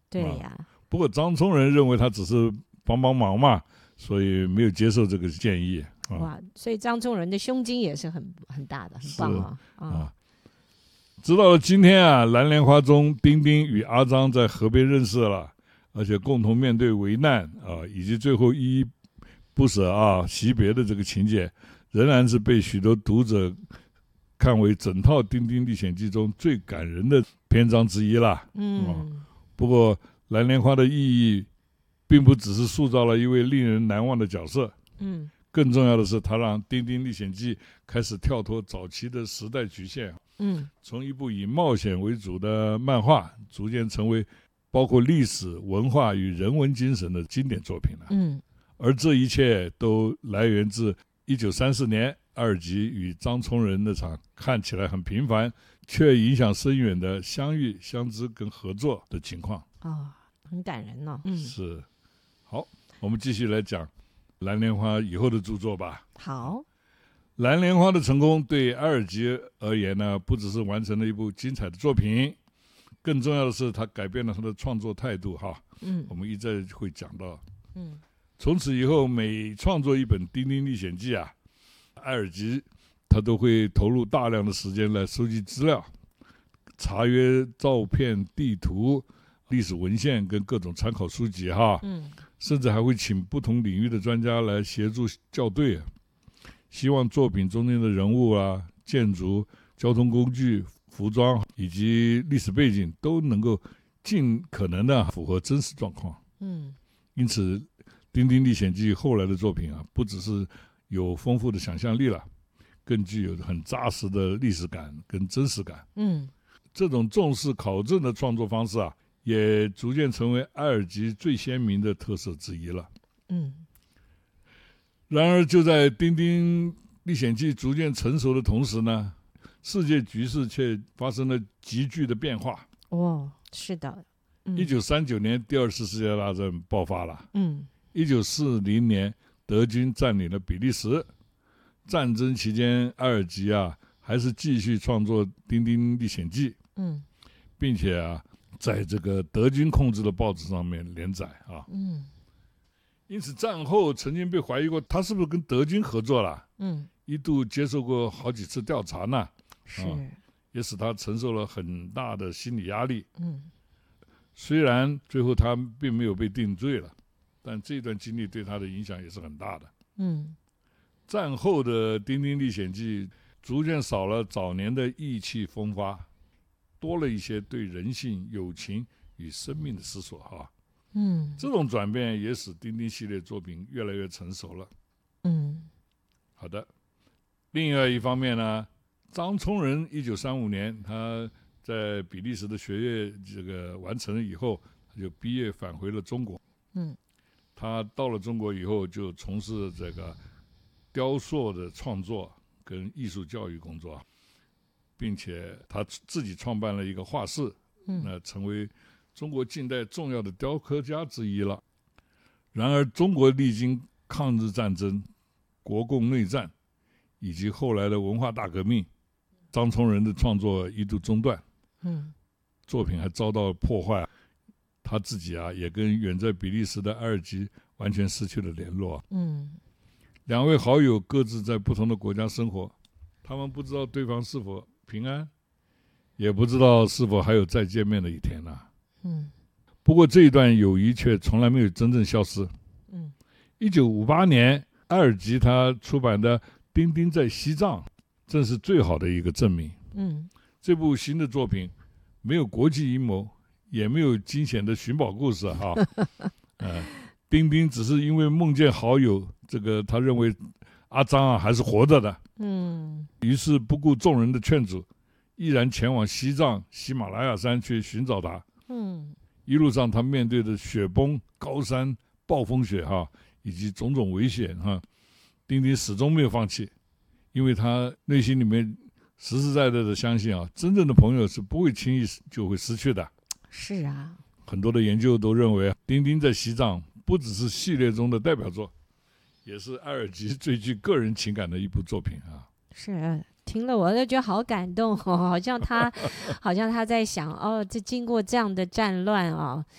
对呀。 不过张聪仁认为他只是帮帮忙嘛，所以没有接受这个建议。 哇，所以张聪仁的胸襟也是很大的，很棒啊！ 直到了今天啊，蓝莲花中丁丁与阿张在河边认识了，而且共同面对危难啊，以及最后依依不舍啊惜别的这个情节，仍然是被许多读者看为整套《丁丁历险记》中最感人的篇章之一啦。不过蓝莲花的意义并不只是塑造了一位令人难忘的角色，更重要的是它让《丁丁历险记》开始跳脱早期的时代局限，从一部以冒险为主的漫画逐渐成为包括历史文化与人文精神的经典作品了。而这一切都来源自1934年二吉与张聪仁那场看起来很平凡却影响深远的相遇相知跟合作的情况。 很感人哦。 是。好，我们继续来讲蓝莲花以后的著作吧。 好， 蓝莲花的成功对埃尔吉而言呢，不只是完成了一部精彩的作品，更重要的是他改变了他的创作态度哈。我们一再会讲到。从此以后每创作一本《丁丁历险记》啊，埃尔吉他都会投入大量的时间来收集资料，查阅照片、地图、历史文献跟各种参考书籍哈。甚至还会请不同领域的专家来协助校对，希望作品中间的人物啊、建筑、交通工具、服装以及历史背景都能够尽可能的符合真实状况。因此《丁丁历险记》后来的作品啊，不只是有丰富的想象力了，更具有很扎实的历史感跟真实感。这种重视考证的创作方式啊，也逐渐成为埃尔吉最鲜明的特色之一了。然而就在《丁丁历险记》逐渐成熟的同时呢，世界局势却发生了急剧的变化。 是的。 1939年第二次世界大战爆发了。1940年德军占领了比利时。战争期间埃尔吉啊还是继续创作《丁丁历险记》，并且啊在这个德军控制的报纸上面连载啊。因此战后曾经被怀疑过他是不是跟德军合作了。一度接受过好几次调查呢。也使他承受了很大的心理压力。虽然最后他并没有被定罪了，但这段经历对他的影响也是很大的。战后的《丁丁历险记》逐渐少了早年的意气风发，多了一些对人性、友情与生命的思索哈。这种转变也使丁丁系列作品越来越成熟了。好的。另外一方面呢，张聪仁1935年他在比利时的学业这个完成了以后，他就毕业返回了中国。他到了中国以后就从事这个雕塑的创作跟艺术教育工作，并且他自己创办了一个画室，成为中国近代重要的雕刻家之一了。然而中国历经抗日战争、国共内战以及后来的文化大革命，张聪仁的创作一度中断，作品还遭到破坏，他自己啊也跟远在比利时的埃尔吉完全失去了联络。两位好友各自在不同的国家生活，他们不知道对方是否平安，也不知道是否还有再见面的一天呢。不过这一段友谊却从来没有真正消失。1958年埃尔吉他出版的《丁丁在西藏》正是最好的一个证明。这部新的作品没有国际阴谋，也没有惊险的寻宝故事哈。丁丁只是因为梦见好友，这个他认为阿张啊还是活着的，于是不顾众人的劝阻，毅然前往西藏喜马拉雅山去寻找他。一路上他面对着雪崩、高山、暴风雪哈，以及种种危险哈，丁丁始终没有放弃，因为他内心里面实实在在的相信啊，真正的朋友是不会轻易就会失去的。 是啊， 很多的研究都认为，丁丁在西藏不只是系列中的代表作，也是埃尔吉最具个人情感的一部作品啊。 是，听了我都觉得好感动哦，好像他在想哦，这经过这样的战乱啊，